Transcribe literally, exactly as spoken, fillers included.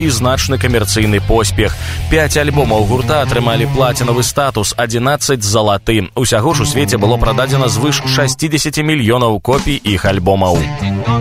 і значны камерцыйны поспех. Пяць альбомаў гурта атрымалі плацінавы статус, адзінаццаць залаты. Усяго ж у свеце было прададзена звыш шэсцьдзесят мільёнаў копій іх альбомаў.